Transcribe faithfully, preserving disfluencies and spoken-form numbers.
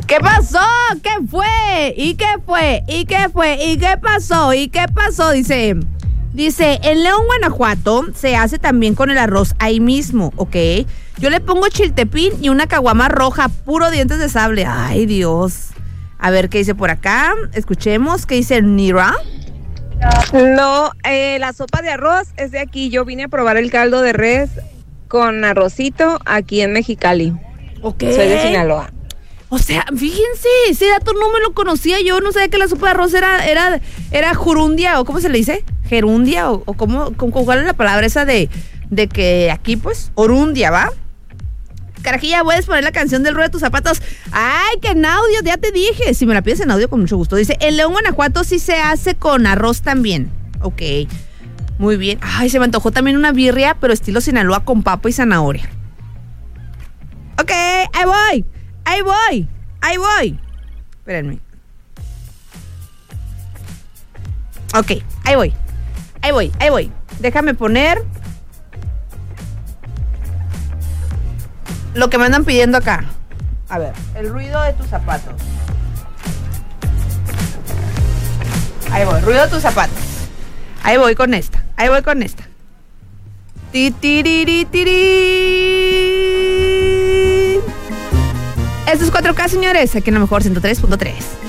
¿Qué pasó? ¿Qué fue? ¿Y qué fue? ¿Y qué fue? ¿Y qué pasó? ¿Y qué pasó? Dice, dice, en León, Guanajuato, se hace también con el arroz ahí mismo, ¿ok? Yo le pongo chiltepín y una caguama roja, puro dientes de sable. Ay, Dios. A ver, ¿qué dice por acá? Escuchemos, ¿qué dice Nira? No, eh, la sopa de arroz es de aquí. Yo vine a probar el caldo de res con arrocito aquí en Mexicali. Ok. Soy de Sinaloa. O sea, fíjense, ese dato no me lo conocía. Yo no sabía que la sopa de arroz era, era, era jurundia, o ¿cómo se le dice? Gerundia, o, o cómo, cómo, ¿cuál es la palabra esa de, de que aquí, pues, orundia, ¿va? Carajilla, ¿puedes poner la canción del ruido de tus zapatos? Ay, que en audio, ya te dije. Si me la pides en audio, con mucho gusto. Dice, en León, Guanajuato sí se hace con arroz también. Ok, muy bien. Ay, se me antojó también una birria, pero estilo Sinaloa con papa y zanahoria. Ok, ahí voy. Ahí voy, ahí voy. Espérenme. Ok, ahí voy. Ahí voy, ahí voy. Déjame poner lo que me andan pidiendo acá. A ver, el ruido de tus zapatos. Ahí voy, ruido de tus zapatos. Ahí voy con esta, ahí voy con esta. Ti, tiriri, tiri. Esto es cuatro K, señores, aquí en lo mejor ciento tres punto tres.